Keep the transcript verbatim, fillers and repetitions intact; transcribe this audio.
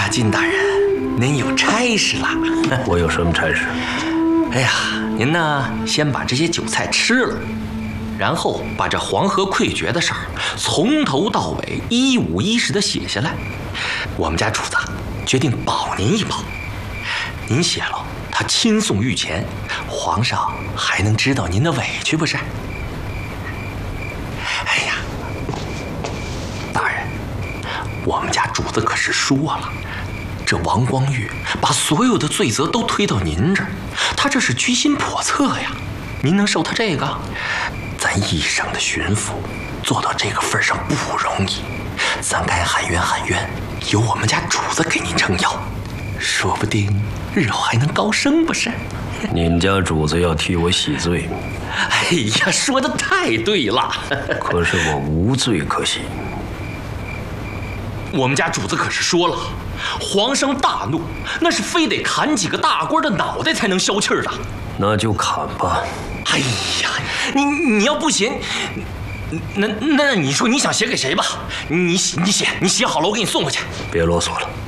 呀，金大人，您有差事了。 我有什么差事？ 哎呀，您呢，先把这些酒菜吃了，然后把这黄河溃决的事儿从头到尾一五一十的写下来。我们家主子决定保您一保，您写了，他亲送御前，皇上还能知道您的委屈不是？哎呀，大人，我们家主子可是说了，这王光裕把所有的罪责都推到您这儿，他这是居心叵测呀。您能受他这个？咱一省的巡抚做到这个份上不容易，咱该喊冤喊冤，由我们家主子给您撑腰，说不定日后还能高升不是？ 你们家主子要替我洗罪。 哎呀，说的太对了。 可是我无罪可洗。 我们家主子可是说了，皇上大怒，那是非得砍几个大官的脑袋才能消气儿的。 那就砍吧。 哎呀，你你要不写，那那你说你想写给谁吧？你你写你写好了，我给你送过去。 别啰嗦了。